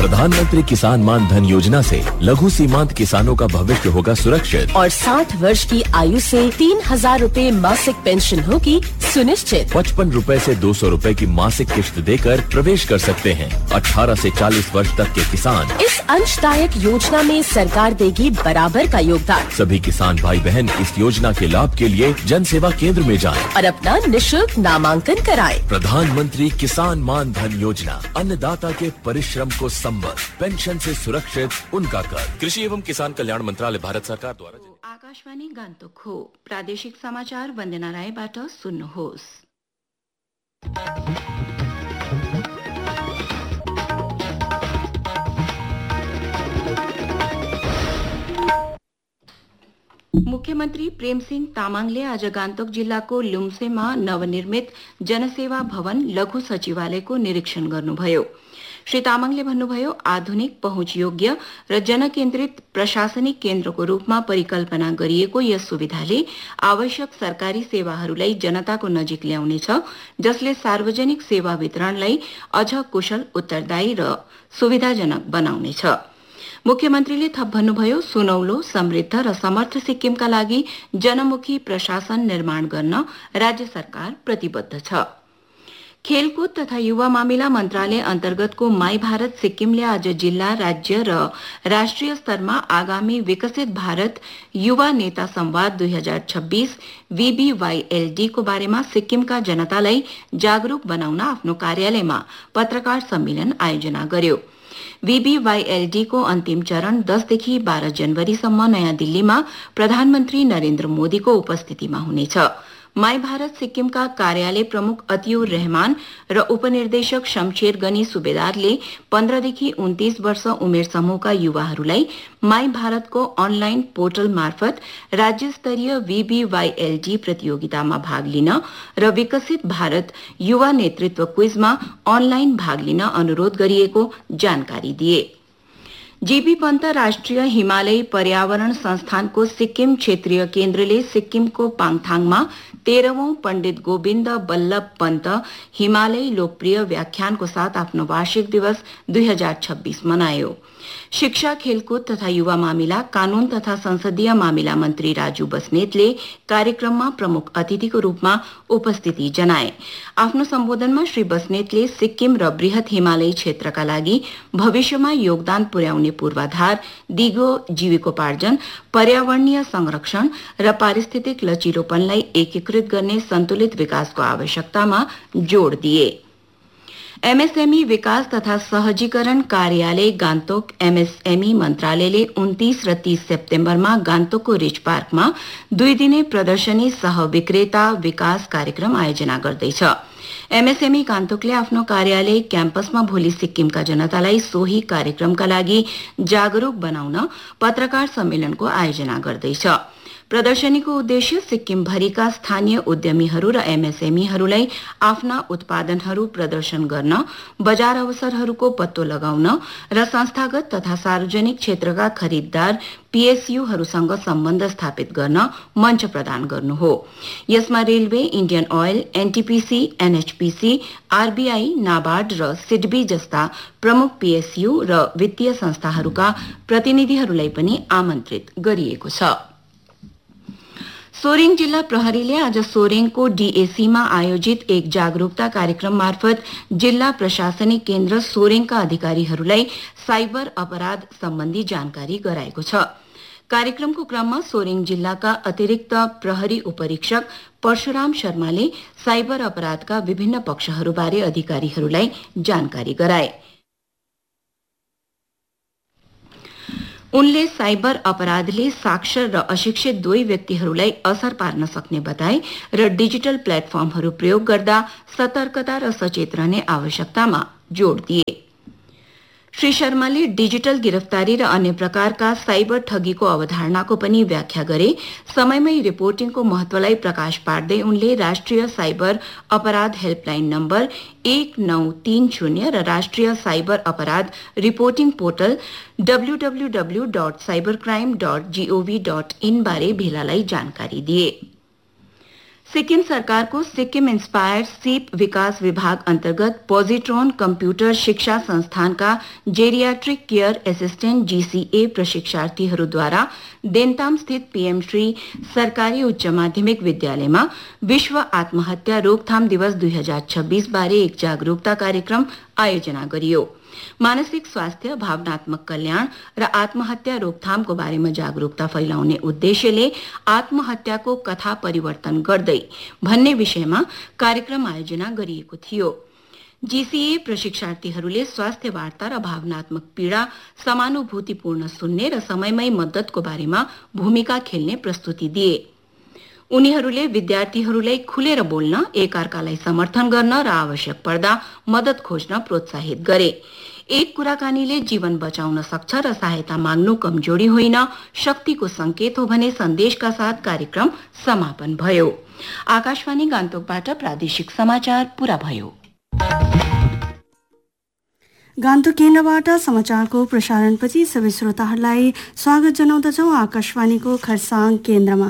प्रधानमंत्री किसान मान धन योजना से लघु सीमांत किसानों का भविष्य होगा सुरक्षित और 60 वर्ष की आयु से 3,000 रूपए मासिक पेंशन होगी सुनिश्चित। 55 रूपए से 200 रूपए की मासिक किश्त देकर प्रवेश कर सकते हैं। 18 से 40 वर्ष तक के किसान इस अंशदायक योजना में सरकार देगी बराबर का योगदान। सभी किसान भाई बहन इस योजना के लाभ के लिए जन सेवा केंद्र में जाएं और अपना निशुल्क नामांकन कराएं। प्रधानमंत्री किसान मान धन योजना, अन्नदाता के परिश्रम को संबल, पेंशन से सुरक्षित उनका कर। कृषि एवं किसान कल्याण मंत्रालय, भारत सरकार द्वारा। आकाशवाणी गान्तोक हो। प्रादेशिक समाचार वन्दना रायबाट सुन्नुहोस्। मुख्यमन्त्री प्रेमसिंह तामाङले आज गान्तोक जिल्लाको लुम्सेमा नवनिर्मित जनसेवा भवन लघु सचिवालयको निरीक्षण गर्नुभयो। श्री तामाङले भन्नुभयो, आधुनिक, पहुँचयोग्य र जनकेन्द्रित प्रशासनिक केन्द्रको रूपमा परिकल्पना गरिएको यस सुविधाले आवश्यक सरकारी सेवाहरूलाई जनताको नजिक ल्याउनेछ, जसले सार्वजनिक सेवा वितरणलाई अझ कुशल, उत्तरदायी र सुविधाजनक बनाउनेछ। मुख्यमन्त्रीले थप भन्नुभयो, सुनौलो, समृद्ध र समर्थ सिक्किमका लागि जनमुखी प्रशासन निर्माण गर्न राज्य सरकार प्रतिबद्ध छ। खेलकुद तथा युवा मामिला मन्त्रालय अन्तर्गतको माई भारत सिक्किमले आज जिल्ला, राज्य र राष्ट्रिय स्तरमा आगामी विकसित भारत युवा नेता संवाद 2026 VBYLD को बारेमा सिक्किमका जनतालाई जागरूक बनाउन आफ्नो कार्यालयमा पत्रकार सम्मेलन आयोजना गर्यो। VBYLD को अन्तिम चरण 10 देखि 12 जनवरीसम्म नयाँ दिल्लीमा प्रधानमन्त्री नरेन्द्र मोदीको उपस्थितिमा हुनेछ। माई भारत सिक्किमका कार्यालय प्रमुख अतिउर रहमान र उपनिर्देशक शमशेर गनी सुबेदारले 15 देखि 29 वर्ष उमेर समूहका युवाहरूलाई माई भारतको अनलाइन पोर्टल मार्फत राज्य स्तरीय VBYLD प्रतियोगितामा भाग लिन र विकसित भारत युवा नेतृत्व क्विजमा अनलाइन भाग लिन अनुरोध गरिएको जानकारी दिए। जीबी पन्त राष्ट्रिय हिमालय पर्यावरण संस्थानको सिक्किम क्षेत्रीय केन्द्रले सिक्किमको पाङथाङमा 13औं पण्डित गोविन्द बल्लभ पन्त हिमालय लोकप्रिय व्याख्यानको साथ आफ्नो वार्षिक दिवस 2026 मनायो। शिक्षा, खेलकुद तथा युवा मामिला, कानून तथा संसदीय मामिला मन्त्री राजू बस्नेतले कार्यक्रममा प्रमुख अतिथिको रूपमा उपस्थिति जनाए। आफ्नो सम्बोधनमा श्री बस्नेतले सिक्किम र बृहत हिमालय क्षेत्रका लागि भविष्यमा योगदान पुर्याउने पूर्वाधार, दिगो जीविकोपार्जन, पर्यावरणीय संरक्षण र पारिस्थितिक लचिलोपनलाई एकीकृत गर्ने सन्तुलित विकासको आवश्यकतामा जोड़ दिए। एमएसएमई विकास तथा सहजीकरण कार्यालय गान्तोक एमएसएमई मन्त्रालयले 29 र 30 सेप्टेम्बरमा गान्तोकको रिच पार्कमा 2 दिने प्रदर्शनी सह विक्रेता विकास कार्यक्रम आयोजना गर्दैछ। एमएसएमई गान्तोकले आफ्नो कार्यालय क्याम्पसमा भोलि सिक्किमका जनतालाई सोही कार्यक्रमका लागि जागरूक बनाउन पत्रकार सम्मेलनको आयोजना गर्दैछ। प्रदर्शनीको उद्देश्य सिक्किम भरिका स्थानीय उद्यमीहरू र एमएसएमईहरूलाई आफ्ना उत्पादनहरू प्रदर्शन गर्न, बजार अवसरहरूको पत्तो लगाउन र संस्थागत तथा सार्वजनिक क्षेत्रका खरिददार पीएसयूहरूसँग सम्बन्ध स्थापित गर्न मञ्च प्रदान गर्नु हो। यसमा railway, Indian oil, NTPC, NHPC, RBI, NABARD र सिडबी जस्ता प्रमुख पीएसयू र वित्तीय संस्थाहरूका प्रतिनिधिहरूलाई पनि आमन्त्रित गरिएको छ। सोरेङ जिल्ला प्रहरीले आज सोरेङको डीएसीमा आयोजित एक जागरूकता कार्यक्रम मार्फत जिल्ला प्रशासनिक केन्द्र सोरेङका अधिकारीहरूलाई साइबर अपराध सम्बन्धी जानकारी गराएको छ। कार्यक्रमको क्रममा सोरेङ जिल्लाका अतिरिक्त प्रहरी उपरीक्षक परशुराम शर्माले साइबर अपराधका विभिन्न पक्षहरूबारे अधिकारीहरूलाई जानकारी गराए। उनले साइबर अपराधले साक्षर र अशिक्षित दुवै व्यक्तिहरूलाई असर पार्न सक्ने बताए र डिजिटल प्लेटफर्महरू प्रयोग गर्दा सतर्कता र सचेत रहने आवश्यकतामा जोड़ दिए। श्री शर्माले डिजिटल गिरफ्तारी र अन्य प्रकारका साइबर ठगीको अवधारणाको पनि व्याख्या गरे। समयमै रिपोर्टिङको महत्वलाई प्रकाश पार्दै उनले राष्ट्रिय साइबर अपराध हेल्पलाइन नम्बर 1930 र राष्ट्रिय साइबर अपराध रिपोर्टिङ पोर्टल www.cybercrime.gov.in बारे भेलालाई जानकारी दिए। सिक्किम सरकारको सिक्किम इन्स्पायर्ड सिप विकास विभाग अन्तर्गत पोजिट्रोन कम्प्युटर शिक्षा संस्थानका geriatric care assistant GCA प्रशिक्षार्थीहरूद्वारा Dentam स्थित पीएम श्री सरकारी उच्च माध्यमिक विद्यालयमा विश्व आत्महत्या रोकथाम दिवस 2026 बारे एक जागरूकता कार्यक्रम आयोजना गरियो। मानसिक स्वास्थ्य, भावनात्मक कल्याण र आत्महत्या रोकथामको बारेमा जागरूकता फैलाउने उद्देश्यले आत्महत्याको कथा परिवर्तन गर्दै भन्ने विषयमा कार्यक्रम आयोजना गरिएको थियो। जीसीए प्रशिक्षार्थीहरूले स्वास्थ्य वार्ता र भावनात्मक पीड़ा समानुभूतिपूर्ण सुन्ने र समयमै मद्दतको बारेमा भूमिका खेल्ने प्रस्तुति दिए। उनीहरूले विद्यार्थीहरूलाई खुलेर बोल्न, एकअर्कालाई समर्थन गर्न र आवश्यक पर्दा मद्दत खोज्न प्रोत्साहित गरे। एक कुराकानीले जीवन बचाउन सक्छ र सहायता माग्नु कमजोरी होइन, शक्तिको संकेत हो भन्ने सन्देशका साथ कार्यक्रम समापन भयो। आकाशवाणी गान्तोकबाट प्रादेशिक समाचार पूरा भयो। गान्तोक केन्द्रबाट समाचारको प्रसारणपछि सबै श्रोताहरूलाई स्वागत जनाउँदछौ आकाशवाणीको खरसाङ केन्द्रमा।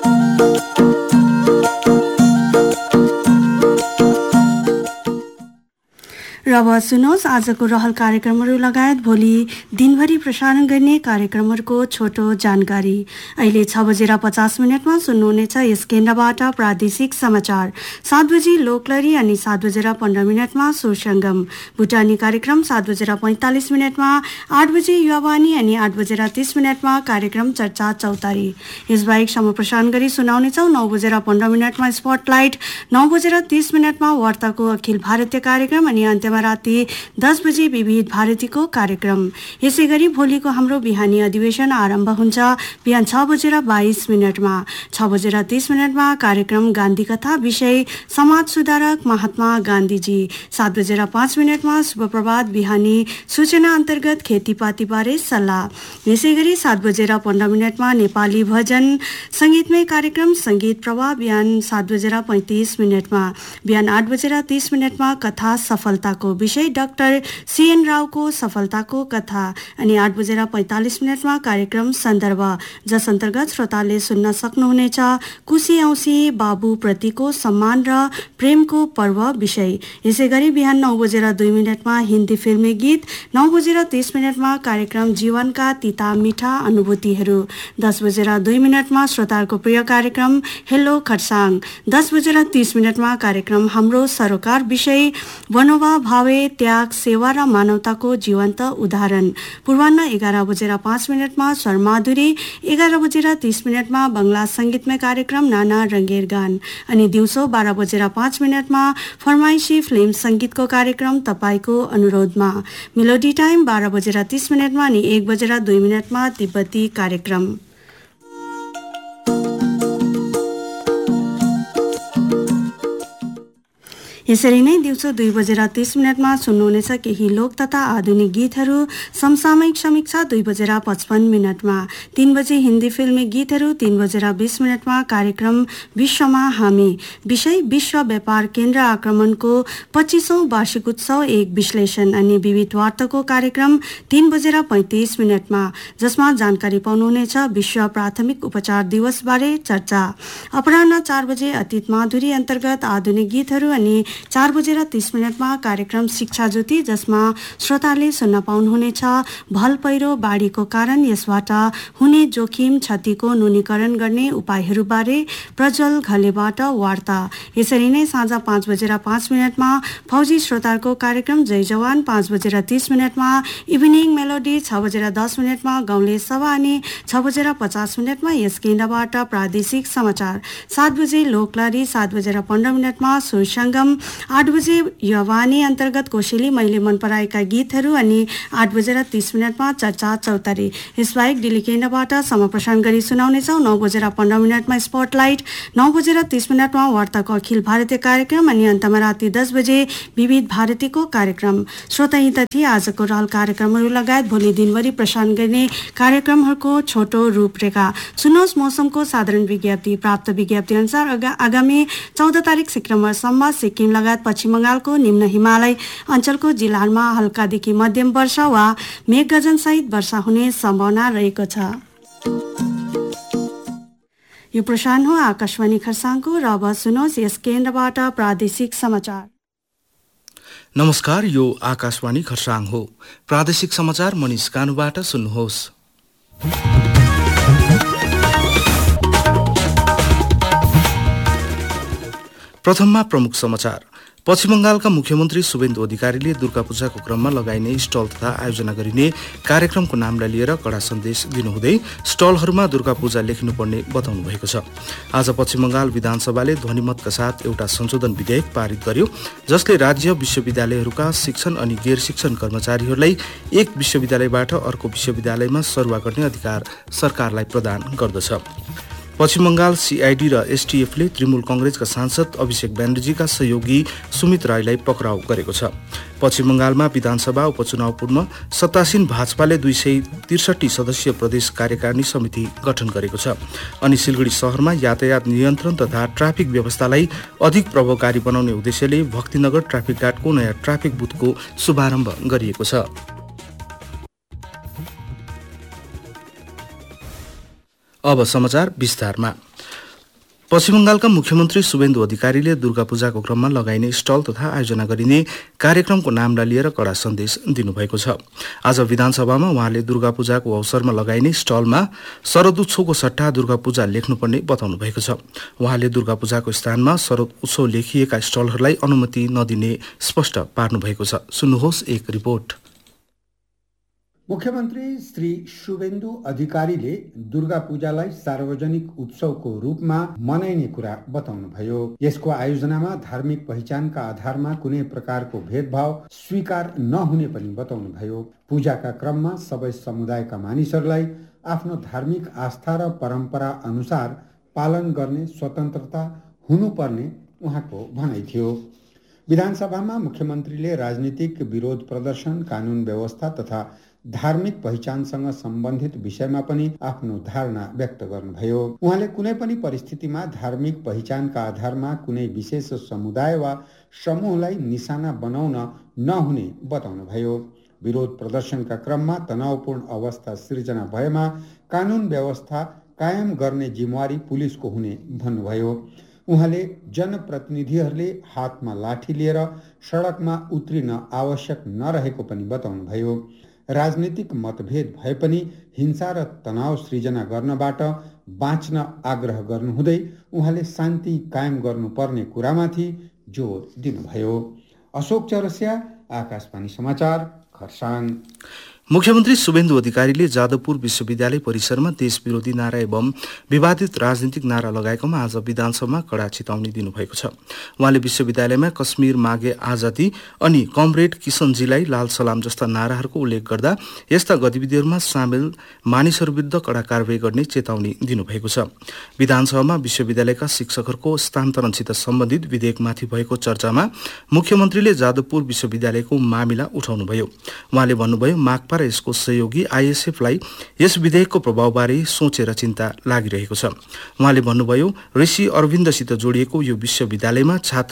र अब सुन्नुहोस् आजको रहल कार्यक्रमहरू लगायत भोलि दिनभरि प्रसारण गर्ने कार्यक्रमहरूको छोटो जानकारी। अहिले 6:50 सुन्नुहुनेछ यस केन्द्रबाट प्रादेशिक समाचार। 7 बजी लोकलरी अनि 7:15 सुरसंगम। भुटानी कार्यक्रम 7:45 8 बजे युवावाणी अनि 8:30 कार्यक्रम चर्चा चौतारी। यसबाहेक समप्रसारण गरी सुनाउनेछौ 9:15 स्पटलाइट, 9:30 वार्ताको अखिल भारतीय कार्यक्रम अनि अन्त्यमा राति 10 बजे विविध भारतीको कार्यक्रम। यसै गरी भोलिको हाम्रो बिहानी अधिवेशन आरम्भ हुन्छ बिहान 6:22 6:30 कार्यक्रम गान्धी कथा, विषय समाज सुधारक महात्मा गान्धीजी। 7:05 शुभ प्रभात बिहानी सूचना अन्तर्गत खेतीपाती बारे सल्लाह। यसै गरी 7:15 नेपाली भजन संगीतमय कार्यक्रम संगीत प्रवाह बिहान 7:35 बिहान 8:30 कथा सफलताको विषय डाक्टर सीएन रावको सफलताको कथा अनि 8:45 कार्यक्रम सन्दर्भ, जस अन्तर्गत श्रोताले सुन्न सक्नुहुनेछ कुशी औँसी बाबु प्रतिको सम्मान र प्रेमको पर्व विषय। यसै गरी बिहान 9:02 हिन्दी फिल्मी गीत, 9:30 कार्यक्रम जीवनका तिता मिठा अनुभूतिहरू, 10:02 श्रोताहरूको प्रिय कार्यक्रम हेलो खरसाङ, 10:30 कार्यक्रम हाम्रो सरोकार विषय वनोवा भावे त्याग सेवा र मानवताको जीवन्त उदाहरण। पूर्वाह्न 11:05 स्वरमाधुरी, 11:30 बंगला संगीतमय कार्यक्रम नाना रंगेर गान अनि दिउँसो 12:05 फरमाइशी फिल्म संगीतको कार्यक्रम तपाईको अनुरोधमा। मेलोडी टाइम 12:30 अनि 1:02 तिब्बती कार्यक्रम। यसरी नै दिउँसो 2:30 सुन्नुहुनेछ केही लोक तथा आधुनिक गीतहरू। समसामयिक समीक्षा 2:55 3 बजे हिन्दी फिल्मी गीतहरू, 3:20 कार्यक्रम विश्वमा हामी, विषय विश्व व्यापार केन्द्र आक्रमणको 25औं वार्षिक उत्सव एक विश्लेषण अनि विविध वार्ताको कार्यक्रम 3:35 जसमा जानकारी पाउनुहुनेछ विश्व प्राथमिक उपचार दिवस बारे चर्चा। अपराह्न 4 बजे अतीत माधुरी अन्तर्गत आधुनिक गीतहरू अनि 4:30 कार्यक्रम शिक्षा ज्योति, जसमा श्रोताले सुन्न पाउनुहुनेछ भल पहिरो बाढीको कारण यसबाट हुने जोखिम क्षतिको न्यूनीकरण गर्ने उपायहरूबारे प्रज्वल घलेबाट वार्ता। यसरी नै साँझ 5:05 फौजी श्रोताको कार्यक्रम जय जवान, 5:30 इभिनिङ मेलोडी, 6:10 गाउँले सभा अनि 6:50 यस केन्द्रबाट प्रादेशिक समाचार। 7 बजे लोकलरी, 7:15 सुरसंगम, 8 बजे युवावाणी अन्तर्गत कोसेली मैले मन पराएका गीतहरू अनि 8:30 चर्चा चौतारी। यसबाहेक दिल्ली केन्द्रबाट समप्रसारण गरी सुनाउनेछौ 9:15 स्पटलाइट, 9:30 वार्ताको अखिल भारतीय कार्यक्रम अनि अन्तमा राति 10 बजे विविध भारतीको कार्यक्रम। श्रोता यी त थिए आजको रहल कार्यक्रमहरू लगायत भोलि दिनभरि प्रसारण गर्ने कार्यक्रमहरूको छोटो रूपरेखा। सुन्नुहोस् मौसमको साधारण विज्ञप्ति। प्राप्त विज्ञप्ति अनुसार आगामी 14 तारिक शुक्रबारसम्म सिक्किम लगायत पश्चिम बंगालको निम्न हिमालय अञ्चलको जिल्लाहरूमा हल्कादेखि मध्यम वर्षा वा मेघगर्जनसहित वर्षा हुने सम्भावना रहेको छ। यो प्रसारण हो आकाशवाणी खरसाङको र अब सुनोस् यस केन्द्रबाट प्रादेशिक समाचार। नमस्कार, यो आकाशवाणी खरसाङ हो। प्रादेशिक समाचार मनिष कानुबाट सुन्नुहोस्। प्रथममा प्रमुख समाचार। पश्चिम बंगालका मुख्यमन्त्री शुभेन्दु अधिकारीले दुर्गा पूजाको क्रममा लगाइने स्टल तथा आयोजना गरिने कार्यक्रमको नामलाई लिएर कडा सन्देश दिनुहुँदै स्टलहरूमा दुर्गा पूजा लेख्नुपर्ने बताउनु भएको छ। आज पश्चिम बंगाल विधानसभाले ध्वनिमतका साथ एउटा संशोधन विधेयक पारित गर्यो, जसले राज्य विश्वविद्यालयहरूका शिक्षण अनि गैर शिक्षण कर्मचारीहरूलाई एक विश्वविद्यालयबाट अर्को विश्वविद्यालयमा सरुवा गर्ने अधिकार सरकारलाई प्रदान गर्दछ। पश्चिम बंगाल सीआईडी र एसटीएफले तृणमूल कंग्रेसका सांसद अभिषेक ब्यानर्जीका सहयोगी सुमित राईलाई पक्राउ गरेको छ। पश्चिम बंगालमा विधानसभा उपचुनाव पूर्व सत्तासीन भाजपाले 263 सदस्यीय प्रदेश कार्यकारिणी समिति गठन गरेको छ अनि सिलगढी शहरमा यातायात नियन्त्रण तथा ट्राफिक व्यवस्थालाई अधिक प्रभावकारी बनाउने उद्देश्यले भक्तिनगर ट्राफिक गार्डको नयाँ ट्राफिक बुथको शुभारम्भ गरिएको छ। अब समाचार विस्तारमा। पश्चिम बंगालका मुख्यमन्त्री शुभेन्दु अधिकारीले दुर्गा पूजाको क्रममा लगाइने स्टल तथा आयोजना गरिने कार्यक्रमको नामलाई लिएर कडा सन्देश दिनुभएको छ। आज विधानसभामा उहाँले दुर्गा पूजाको अवसरमा लगाइने स्टलमा शरद उत्सवको सट्टा दुर्गा पूजा लेख्नुपर्ने बताउनु भएको छ। उहाँले दुर्गा पूजाको स्थानमा शरद उत्सव लेखिएका स्टलहरूलाई अनुमति नदिने स्पष्ट पार्नु भएको छ। सुन्नुहोस् एक रिपोर्ट। मुख्यमन्त्री श्री शुभेन्दु अधिकारीले दुर्गा पूजालाई सार्वजनिक उत्सवको रूपमा मनाइने कुरा बताउनुभयो। यसको आयोजनामा धार्मिक पहिचानका आधारमा कुनै प्रकारको भेदभाव स्वीकार नहुने पनि बताउनुभयो। पूजाका क्रममा सबै समुदायका मानिसहरूलाई आफ्नो धार्मिक आस्था र परम्परा अनुसार पालन गर्ने स्वतन्त्रता हुनुपर्ने उहाँको भनाइ थियो। विधानसभामा मुख्यमन्त्रीले राजनीतिक विरोध प्रदर्शन, कानून व्यवस्था तथा धार्मिक पहिचानसँग सम्बन्धित विषयमा पनि आफ्नो धारणा व्यक्त गर्नुभयो। उहाँले कुनै पनि परिस्थितिमा धार्मिक पहिचानका आधारमा कुनै विशेष समुदाय वा समूहलाई निशाना बनाउन नहुने बताउनुभयो। विरोध प्रदर्शनका क्रममा तनावपूर्ण अवस्था सिर्जना भएमा कानून व्यवस्था कायम गर्ने जिम्मेवारी पुलिसको हुने भन्नुभयो। उहाँले जनप्रतिनिधिहरूले हातमा लाठी लिएर सडकमा उत्रिन आवश्यक नरहेको पनि बताउनुभयो। राजनीतिक मतभेद भए पनि हिंसा र तनाव सृजना गर्नबाट बाँच्न आग्रह गर्नुहुँदै उहाँले शान्ति कायम गर्नुपर्ने कुरामाथि जोड दिनुभयो। अशोक चौरसिया, आकाशवाणी समाचार, खरसाङ। मुख्यमन्त्री शुभेन्दु अधिकारीले जादवपुर विश्वविद्यालय परिसरमा देश विरोधी नारा एवं विवादित राजनीतिक नारा लगाएकोमा आज विधानसभामा कडा चेतावनी दिनुभएको छ। उहाँले विश्वविद्यालयमा कश्मीर मागे आजादी अनि कमरेड किसनजीलाई लाल सलाम जस्ता नाराहरूको उल्लेख गर्दा यस्ता गतिविधिहरूमा सामेल मानिसहरू विरुद्ध कडा कारबाही गर्ने चेतावनी दिनुभएको छ। विधानसभामा विश्वविद्यालयका शिक्षकहरूको स्थानान्तरणसित सम्बन्धित विधेयकमाथि भएको चर्चामा मुख्यमन्त्रीले जादवपुर विश्वविद्यालयको मामिला उठाउनुभयो। उहाँले भन्नुभयो, माकपा र यसको सहयोगी आईएसएफलाई यस विधेयकको प्रभावबारे सोचेर चिन्ता लागिरहेको छ। उहाँले भन्नुभयो, ऋषि अरविन्दसित जोडिएको यो विश्वविद्यालयमा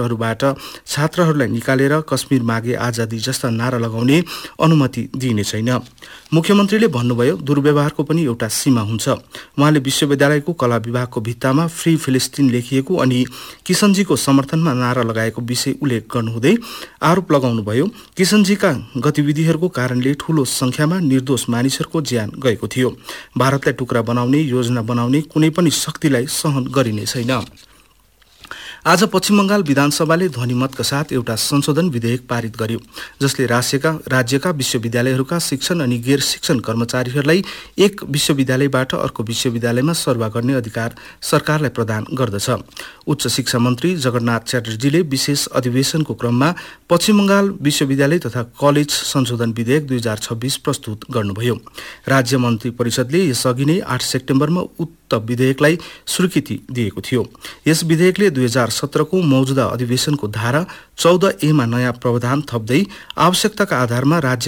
छात्रहरूलाई निकालेर कश्मीर मागे आजादी जस्ता नारा लगाउने अनुमति दिइने छैन। मुख्यमन्त्रीले भन्नुभयो, दुर्व्यवहारको पनि एउटा सीमा हुन्छ। उहाँले विश्वविद्यालयको कला विभागको भित्तामा फ्री फिलिस्टिन लेखिएको अनि किसनजीको समर्थनमा नारा लगाएको विषय उल्लेख गर्नुहुँदै आरोप लगाउनुभयो, किसनजीका गतिविधिहरूको कारणले ठूलो संख्यामा निर्दोष मानिसहरूको ज्यान गएको थियो। भारतलाई टुक्रा बनाउने योजना बनाउने कुनै पनि शक्तिलाई सहन गरिने छैन। आज पश्चिम बंगाल विधानसभाले ध्वनिमतका साथ एउटा संशोधन विधेयक पारित गर्यो, जसले राज्यका विश्वविद्यालयहरूका शिक्षण अनि गैर शिक्षण कर्मचारीहरूलाई एक विश्वविद्यालयबाट अर्को विश्वविद्यालयमा सरुवा गर्ने अधिकार सरकारलाई प्रदान गर्दछ। उच्च शिक्षा मन्त्री जगन्नाथ च्याटर्जीले विशेष अधिवेशनको क्रममा पश्चिम बंगाल विश्वविद्यालय तथा कलेज संशोधन विधेयक 2026 प्रस्तुत गर्नुभयो। राज्य मन्त्री परिषदले यसअघि नै 8 सेप्टेम्बरमा उक्त विधेयकलाई स्वीकृति दिएको थियो। यस विधेयकले 2017 को मौजुदा अधिवेशनको धारा 14A मा नयाँ प्रावधान थप्दै आवश्यकताका आधारमा राज्य